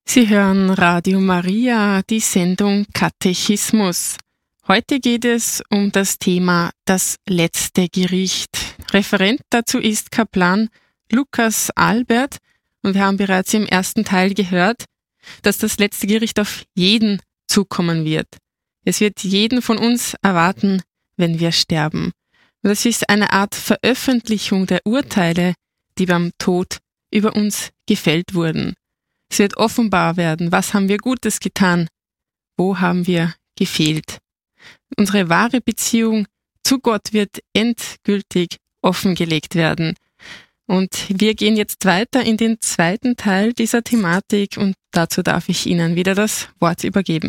Sie hören Radio Maria, die Sendung Katechismus. Heute geht es um das Thema das letzte Gericht. Referent dazu ist Kaplan Lukas Albert und wir haben bereits im ersten Teil gehört, dass das letzte Gericht auf jeden zukommen wird. Es wird jeden von uns erwarten, wenn wir sterben. Und das ist eine Art Veröffentlichung der Urteile, die beim Tod über uns gefällt wurden. Es wird offenbar werden, was haben wir Gutes getan, wo haben wir gefehlt. Unsere wahre Beziehung zu Gott wird endgültig offengelegt werden. Und wir gehen jetzt weiter in den zweiten Teil dieser Thematik und dazu darf ich Ihnen wieder das Wort übergeben.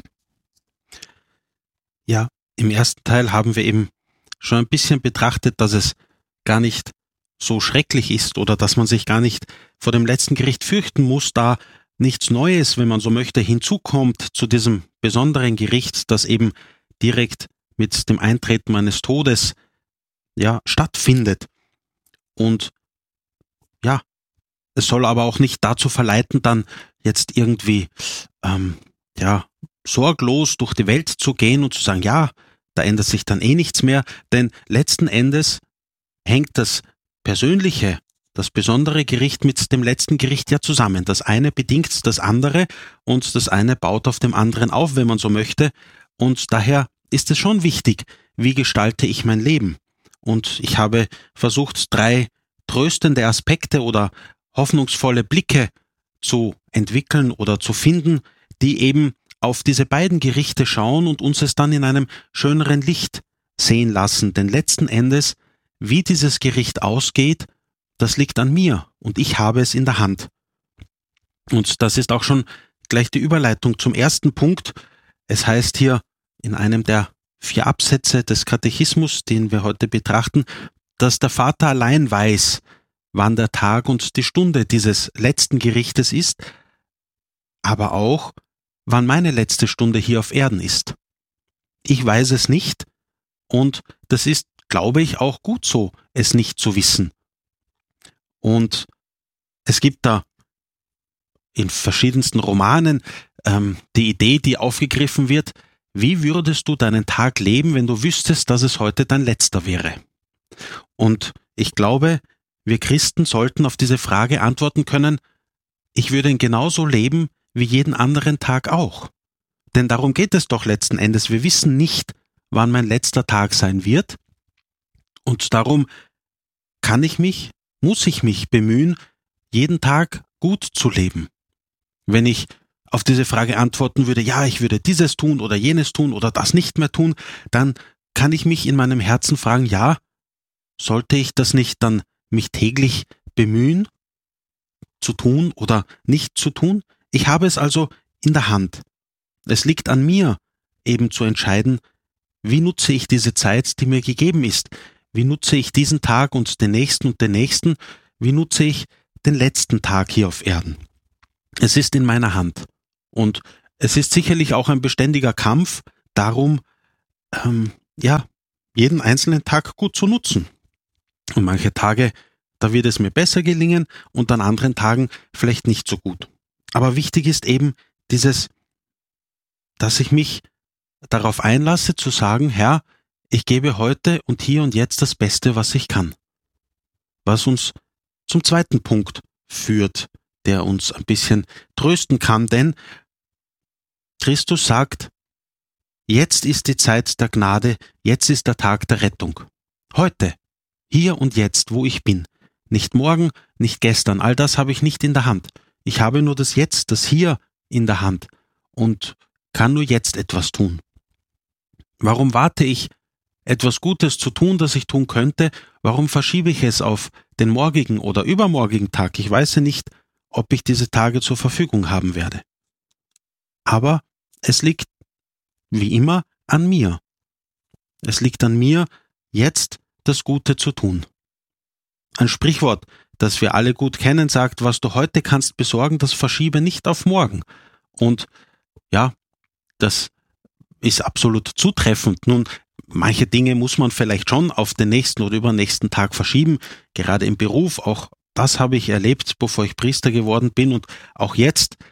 Ja, im ersten Teil haben wir eben schon ein bisschen betrachtet, dass es gar nicht so schrecklich ist oder dass man sich gar nicht vor dem letzten Gericht fürchten muss, da nichts Neues, wenn man so möchte, hinzukommt zu diesem besonderen Gericht, das eben direkt mit dem Eintreten meines Todes stattfindet. Und ja, es soll aber auch nicht dazu verleiten, dann jetzt irgendwie sorglos durch die Welt zu gehen und zu sagen, ja, da ändert sich dann nichts mehr, denn letzten Endes hängt das Persönliche, das besondere Gericht mit dem letzten Gericht ja zusammen. Das eine bedingt das andere und das eine baut auf dem anderen auf, wenn man so möchte. Und daher ist es schon wichtig, wie gestalte ich mein Leben. Und ich habe versucht, 3 tröstende Aspekte oder hoffnungsvolle Blicke zu entwickeln oder zu finden, die eben auf diese beiden Gerichte schauen und uns es dann in einem schöneren Licht sehen lassen. Denn letzten Endes, wie dieses Gericht ausgeht, das liegt an mir und ich habe es in der Hand. Und das ist auch schon gleich die Überleitung zum ersten Punkt. Es heißt hier in einem der 4 Absätze des Katechismus, den wir heute betrachten, dass der Vater allein weiß, wann der Tag und die Stunde dieses letzten Gerichtes ist, aber auch, wann meine letzte Stunde hier auf Erden ist. Ich weiß es nicht und das ist, glaube ich, auch gut so, es nicht zu wissen. Und es gibt da in verschiedensten Romanen die Idee, die aufgegriffen wird, wie würdest du deinen Tag leben, wenn du wüsstest, dass es heute dein letzter wäre? Und ich glaube, wir Christen sollten auf diese Frage antworten können, ich würde ihn genauso leben wie jeden anderen Tag auch. Denn darum geht es doch letzten Endes. Wir wissen nicht, wann mein letzter Tag sein wird. Und darum muss ich mich bemühen, jeden Tag gut zu leben. Wenn ich auf diese Frage antworten würde, ja, ich würde dieses tun oder jenes tun oder das nicht mehr tun, dann kann ich mich in meinem Herzen fragen, ja, sollte ich das nicht dann mich täglich bemühen, zu tun oder nicht zu tun? Ich habe es also in der Hand. Es liegt an mir, eben zu entscheiden, wie nutze ich diese Zeit, die mir gegeben ist? Wie nutze ich diesen Tag und den nächsten? Wie nutze ich den letzten Tag hier auf Erden? Es ist in meiner Hand. Und es ist sicherlich auch ein beständiger Kampf darum, jeden einzelnen Tag gut zu nutzen. Und manche Tage, da wird es mir besser gelingen und an anderen Tagen vielleicht nicht so gut. Aber wichtig ist eben dass ich mich darauf einlasse zu sagen, Herr, ich gebe heute und hier und jetzt das Beste, was ich kann. Was uns zum zweiten Punkt führt, der uns ein bisschen trösten kann, denn Christus sagt, jetzt ist die Zeit der Gnade, jetzt ist der Tag der Rettung. Heute, hier und jetzt, wo ich bin. Nicht morgen, nicht gestern, all das habe ich nicht in der Hand. Ich habe nur das Jetzt, das Hier in der Hand und kann nur jetzt etwas tun. Warum warte ich, etwas Gutes zu tun, das ich tun könnte? Warum verschiebe ich es auf den morgigen oder übermorgigen Tag? Ich weiß ja nicht, ob ich diese Tage zur Verfügung haben werde. Aber es liegt, wie immer, an mir. Es liegt an mir, jetzt das Gute zu tun. Ein Sprichwort, das wir alle gut kennen, sagt, was du heute kannst besorgen, das verschiebe nicht auf morgen. Und ja, das ist absolut zutreffend. Nun, manche Dinge muss man vielleicht schon auf den nächsten oder übernächsten Tag verschieben, gerade im Beruf. Auch das habe ich erlebt, bevor ich Priester geworden bin und auch jetzt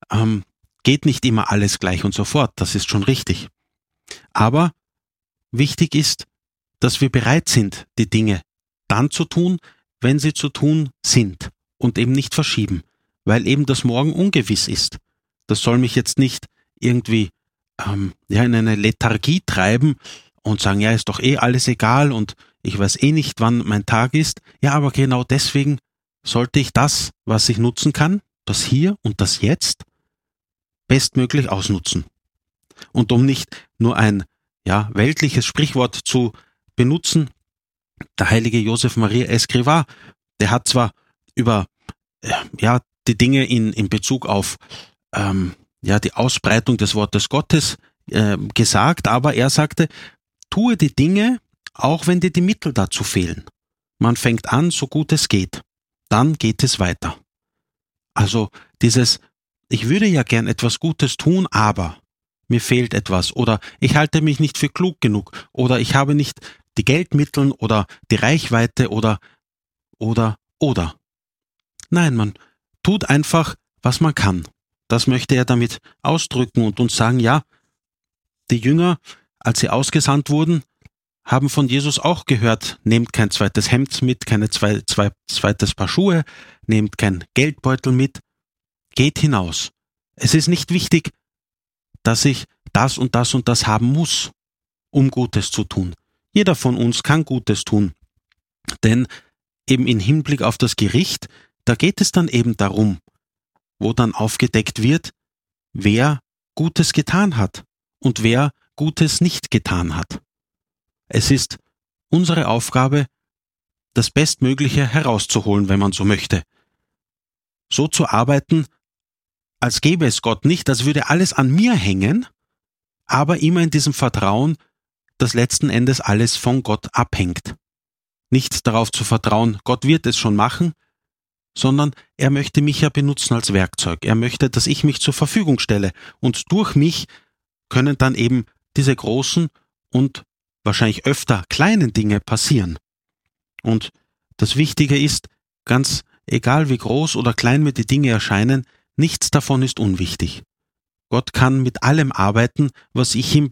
geht nicht immer alles gleich und so fort, das ist schon richtig. Aber wichtig ist, dass wir bereit sind, die Dinge dann zu tun, wenn sie zu tun sind und eben nicht verschieben, weil eben das Morgen ungewiss ist. Das soll mich jetzt nicht irgendwie in eine Lethargie treiben und sagen, ja, ist doch eh alles egal und ich weiß eh nicht, wann mein Tag ist. Ja, aber genau deswegen sollte ich das, was ich nutzen kann, das Hier und das Jetzt, bestmöglich ausnutzen. Und um nicht nur ein weltliches Sprichwort zu benutzen, der heilige Josef Maria Escrivá, der hat zwar über die Dinge in Bezug auf die Ausbreitung des Wortes Gottes gesagt, aber er sagte, tue die Dinge, auch wenn dir die Mittel dazu fehlen. Man fängt an, so gut es geht. Dann geht es weiter. Also dieses, ich würde ja gern etwas Gutes tun, aber mir fehlt etwas oder ich halte mich nicht für klug genug oder ich habe nicht die Geldmittel oder die Reichweite oder. Nein, man tut einfach, was man kann. Das möchte er damit ausdrücken und uns sagen, ja, die Jünger, als sie ausgesandt wurden, haben von Jesus auch gehört, nehmt kein zweites Hemd mit, keine zweites Paar Schuhe, nehmt kein Geldbeutel mit, geht hinaus. Es ist nicht wichtig, dass ich das und das und das haben muss, um Gutes zu tun. Jeder von uns kann Gutes tun, denn eben im Hinblick auf das Gericht, da geht es dann eben darum, wo dann aufgedeckt wird, wer Gutes getan hat und wer Gutes nicht getan hat. Es ist unsere Aufgabe, das Bestmögliche herauszuholen, wenn man so möchte. So zu arbeiten, als gäbe es Gott nicht, als würde alles an mir hängen, aber immer in diesem Vertrauen, dass letzten Endes alles von Gott abhängt. Nicht darauf zu vertrauen, Gott wird es schon machen, sondern er möchte mich ja benutzen als Werkzeug. Er möchte, dass ich mich zur Verfügung stelle und durch mich können dann eben diese großen und wahrscheinlich öfter kleinen Dinge passieren. Und das Wichtige ist, ganz egal wie groß oder klein mir die Dinge erscheinen, nichts davon ist unwichtig. Gott kann mit allem arbeiten, was ich ihm,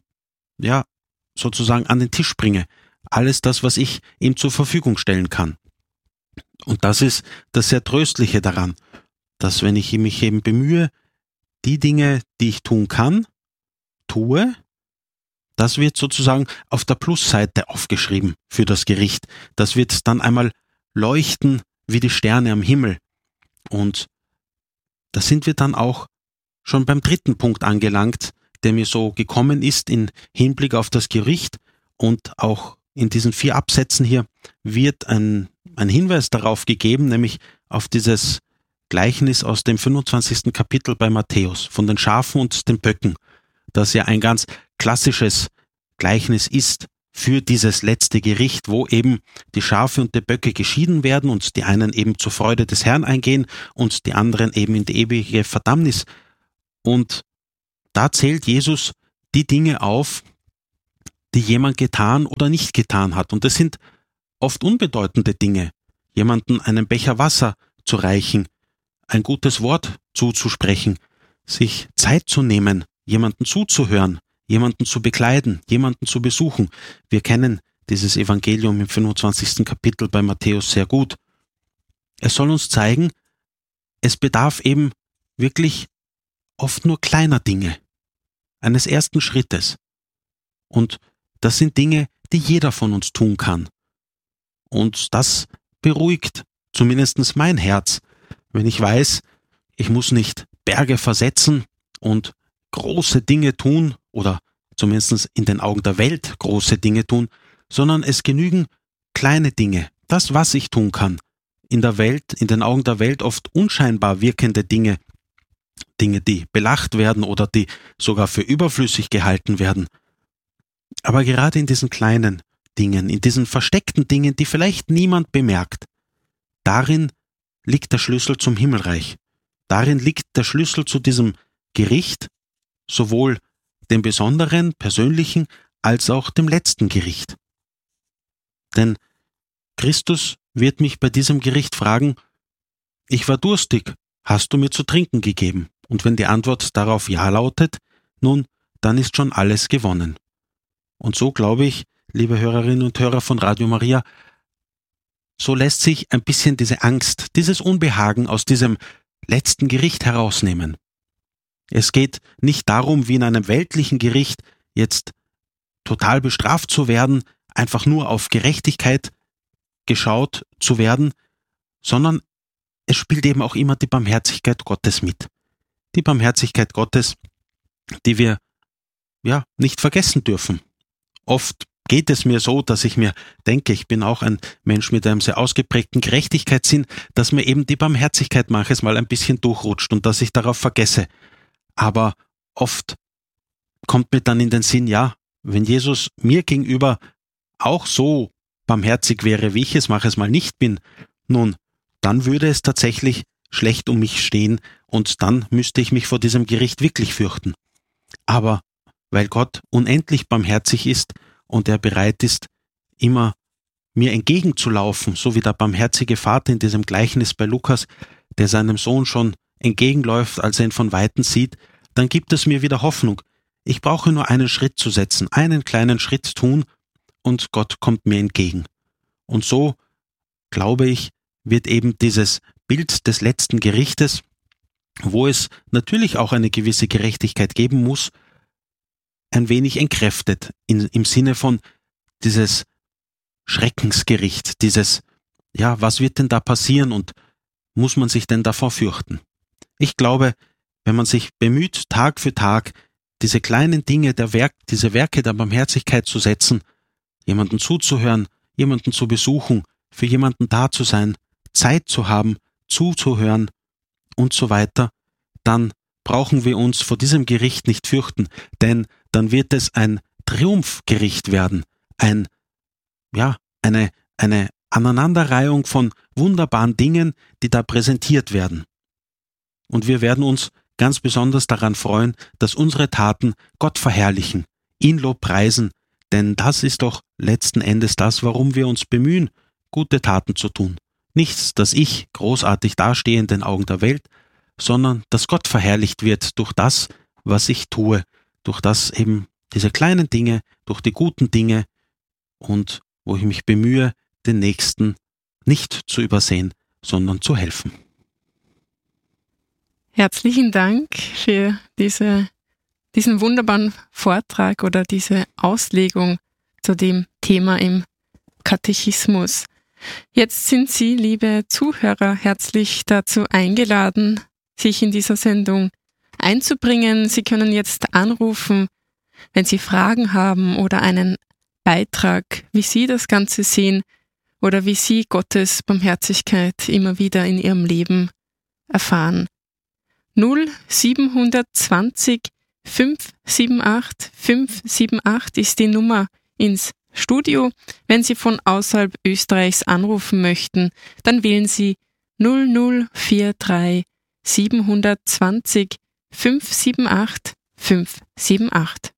sozusagen an den Tisch bringe. Alles das, was ich ihm zur Verfügung stellen kann. Und das ist das sehr Tröstliche daran, dass wenn ich mich eben bemühe, die Dinge, die ich tun kann, tue, das wird sozusagen auf der Plusseite aufgeschrieben für das Gericht. Das wird dann einmal leuchten wie die Sterne am Himmel. Und da sind wir dann auch schon beim dritten Punkt angelangt, der mir so gekommen ist in Hinblick auf das Gericht. Und auch in diesen 4 Absätzen hier wird ein Hinweis darauf gegeben, nämlich auf dieses Gleichnis aus dem 25. Kapitel bei Matthäus von den Schafen und den Böcken, das ja ein ganz klassisches Gleichnis ist für dieses letzte Gericht, wo eben die Schafe und die Böcke geschieden werden und die einen eben zur Freude des Herrn eingehen und die anderen eben in die ewige Verdammnis. Und da zählt Jesus die Dinge auf, die jemand getan oder nicht getan hat. Und das sind oft unbedeutende Dinge. Jemanden einen Becher Wasser zu reichen, ein gutes Wort zuzusprechen, sich Zeit zu nehmen, jemanden zuzuhören, jemanden zu bekleiden, jemanden zu besuchen. Wir kennen dieses Evangelium im 25. Kapitel bei Matthäus sehr gut. Es soll uns zeigen, es bedarf eben wirklich oft nur kleiner Dinge, eines ersten Schrittes. Und das sind Dinge, die jeder von uns tun kann. Und das beruhigt zumindest mein Herz, wenn ich weiß, ich muss nicht Berge versetzen und große Dinge tun oder zumindest in den Augen der Welt große Dinge tun, sondern es genügen kleine Dinge, das, was ich tun kann. In der Welt, in den Augen der Welt oft unscheinbar wirkende Dinge, die belacht werden oder die sogar für überflüssig gehalten werden. Aber gerade in diesen kleinen Dingen, in diesen versteckten Dingen, die vielleicht niemand bemerkt, darin liegt der Schlüssel zum Himmelreich. Darin liegt der Schlüssel zu diesem Gericht, sowohl dem besonderen, persönlichen, als auch dem letzten Gericht. Denn Christus wird mich bei diesem Gericht fragen, ich war durstig, hast du mir zu trinken gegeben? Und wenn die Antwort darauf Ja lautet, nun, dann ist schon alles gewonnen. Und so glaube ich, liebe Hörerinnen und Hörer von Radio Maria, so lässt sich ein bisschen diese Angst, dieses Unbehagen aus diesem letzten Gericht herausnehmen. Es geht nicht darum, wie in einem weltlichen Gericht jetzt total bestraft zu werden, einfach nur auf Gerechtigkeit geschaut zu werden, sondern es spielt eben auch immer die Barmherzigkeit Gottes mit. Die Barmherzigkeit Gottes, die wir nicht vergessen dürfen. Oft geht es mir so, dass ich mir denke, ich bin auch ein Mensch mit einem sehr ausgeprägten Gerechtigkeitssinn, dass mir eben die Barmherzigkeit manches Mal ein bisschen durchrutscht und dass ich darauf vergesse. Aber oft kommt mir dann in den Sinn, ja, wenn Jesus mir gegenüber auch so barmherzig wäre, wie ich es manches Mal nicht bin, nun, dann würde es tatsächlich schlecht um mich stehen und dann müsste ich mich vor diesem Gericht wirklich fürchten. Aber weil Gott unendlich barmherzig ist und er bereit ist, immer mir entgegenzulaufen, so wie der barmherzige Vater in diesem Gleichnis bei Lukas, der seinem Sohn schon entgegenläuft, als er ihn von Weitem sieht, dann gibt es mir wieder Hoffnung. Ich brauche nur einen Schritt zu setzen, einen kleinen Schritt tun und Gott kommt mir entgegen. Und so, glaube ich, wird eben dieses Bild des letzten Gerichtes, wo es natürlich auch eine gewisse Gerechtigkeit geben muss, ein wenig entkräftet, im Sinne von dieses Schreckensgericht, dieses, was wird denn da passieren und muss man sich denn davor fürchten? Ich glaube, wenn man sich bemüht, Tag für Tag diese kleinen Dinge, diese Werke der Barmherzigkeit zu setzen, jemanden zuzuhören, jemanden zu besuchen, für jemanden da zu sein, Zeit zu haben, zuzuhören und so weiter, dann brauchen wir uns vor diesem Gericht nicht fürchten, denn dann wird es ein Triumphgericht werden, eine Aneinanderreihung von wunderbaren Dingen, die da präsentiert werden. Und wir werden uns ganz besonders daran freuen, dass unsere Taten Gott verherrlichen, ihn lobpreisen, denn das ist doch letzten Endes das, warum wir uns bemühen, gute Taten zu tun. Nichts, dass ich großartig dastehe in den Augen der Welt, sondern dass Gott verherrlicht wird durch das, was ich tue, durch das eben diese kleinen Dinge, durch die guten Dinge und wo ich mich bemühe, den Nächsten nicht zu übersehen, sondern zu helfen. Herzlichen Dank für diesen wunderbaren Vortrag oder diese Auslegung zu dem Thema im Katechismus. Jetzt sind Sie, liebe Zuhörer, herzlich dazu eingeladen, sich in dieser Sendung einzubringen. Sie können jetzt anrufen, wenn Sie Fragen haben oder einen Beitrag, wie Sie das Ganze sehen oder wie Sie Gottes Barmherzigkeit immer wieder in Ihrem Leben erfahren. 0720 578 578 ist die Nummer ins Studio. Wenn Sie von außerhalb Österreichs anrufen möchten, dann wählen Sie 0043 720 578 578.